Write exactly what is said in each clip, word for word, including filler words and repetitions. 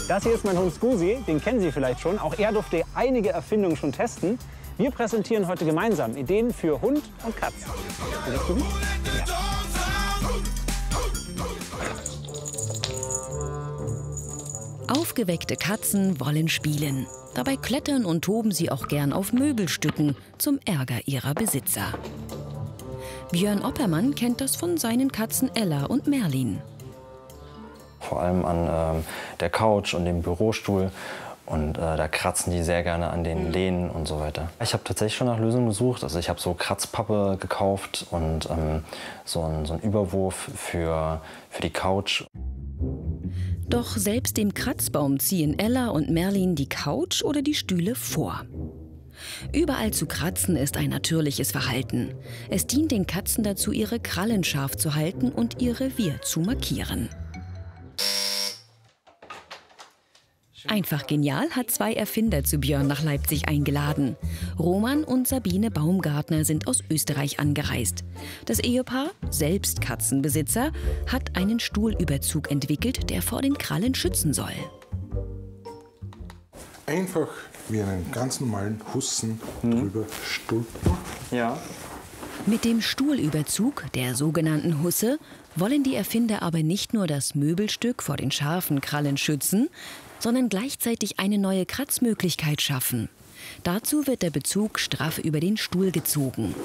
Das hier ist mein Hund Scusi, den kennen Sie vielleicht schon. Auch er durfte einige Erfindungen schon testen. Wir präsentieren heute gemeinsam Ideen für Hund und Katze. Will das Scusi? Ja. Aufgeweckte Katzen wollen spielen. Dabei klettern und toben sie auch gern auf Möbelstücken, zum Ärger ihrer Besitzer. Björn Oppermann kennt das von seinen Katzen Ella und Merlin. Vor allem an ähm, der Couch und dem Bürostuhl. Und äh, da kratzen die sehr gerne an den Lehnen und so weiter. Ich habe tatsächlich schon nach Lösungen gesucht. Also ich habe so Kratzpappe gekauft und ähm, so einen so einen Überwurf für, für die Couch. Doch selbst dem Kratzbaum ziehen Ella und Merlin die Couch oder die Stühle vor. Überall zu kratzen ist ein natürliches Verhalten. Es dient den Katzen dazu, ihre Krallen scharf zu halten und ihr Revier zu markieren. Einfach genial hat zwei Erfinder zu Björn nach Leipzig eingeladen. Roman und Sabine Baumgartner sind aus Österreich angereist. Das Ehepaar, selbst Katzenbesitzer, hat einen Stuhlüberzug entwickelt, der vor den Krallen schützen soll. Einfach wie einen ganz normalen Hussen hm. drüber stülpen. Ja. Mit dem Stuhlüberzug, der sogenannten Husse, wollen die Erfinder aber nicht nur das Möbelstück vor den scharfen Krallen schützen, sondern gleichzeitig eine neue Kratzmöglichkeit schaffen. Dazu wird der Bezug straff über den Stuhl gezogen.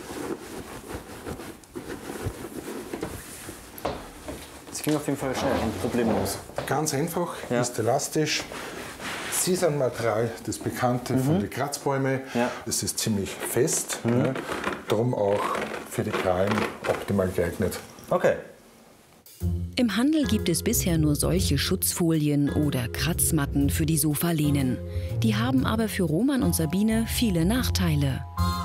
Es ging auf jeden Fall schnell und problemlos. Ganz einfach, ja. Ist elastisch. Sisanmaterial, das Bekannte mhm. von den Kratzbäumen. Ja. Das ist ziemlich fest, mhm. ja, darum auch für die Krallen optimal geeignet. Okay. Im Handel gibt es bisher nur solche Schutzfolien oder Kratzmatten für die Sofalehnen. Die haben aber für Roman und Sabine viele Nachteile.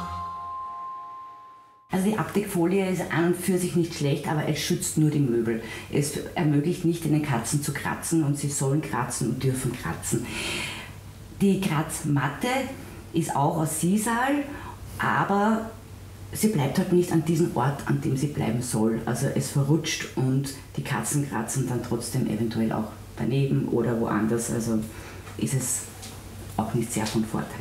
Also die Abdeckfolie ist an und für sich nicht schlecht, aber es schützt nur die Möbel. Es ermöglicht nicht den Katzen zu kratzen und sie sollen kratzen und dürfen kratzen. Die Kratzmatte ist auch aus Sisal, aber sie bleibt halt nicht an diesem Ort, an dem sie bleiben soll. Also es verrutscht und die Katzen kratzen dann trotzdem eventuell auch daneben oder woanders. Also ist es auch nicht sehr von Vorteil.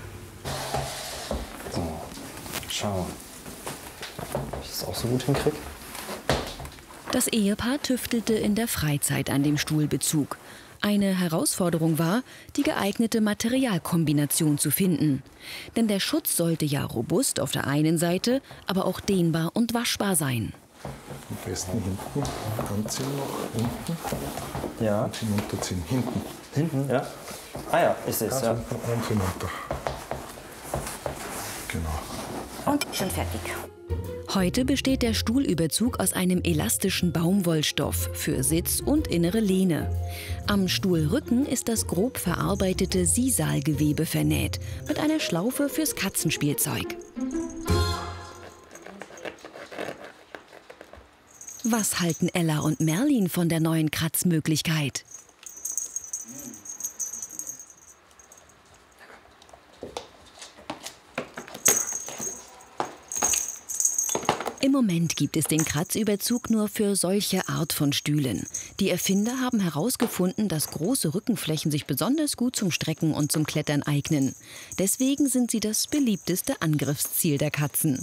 So, schau. Ob ich das auch so gut hinkriege? Das Ehepaar tüftelte in der Freizeit an dem Stuhlbezug. Eine Herausforderung war, die geeignete Materialkombination zu finden. Denn der Schutz sollte ja robust auf der einen Seite, aber auch dehnbar und waschbar sein. Am besten hinten anziehen noch, hinten. Ja. Und hinunterziehen, hinten. Hinten, ja. Ah ja, ich sehe es, ja. Und hinunter. Genau. Und schon fertig. Heute besteht der Stuhlüberzug aus einem elastischen Baumwollstoff für Sitz und innere Lehne. Am Stuhlrücken ist das grob verarbeitete Sisalgewebe vernäht mit einer Schlaufe fürs Katzenspielzeug. Was halten Ella und Merlin von der neuen Kratzmöglichkeit? Im Moment gibt es den Kratzüberzug nur für solche Art von Stühlen. Die Erfinder haben herausgefunden, dass große Rückenflächen sich besonders gut zum Strecken und zum Klettern eignen. Deswegen sind sie das beliebteste Angriffsziel der Katzen.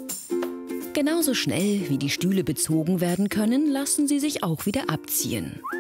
Genauso schnell wie die Stühle bezogen werden können, lassen sie sich auch wieder abziehen.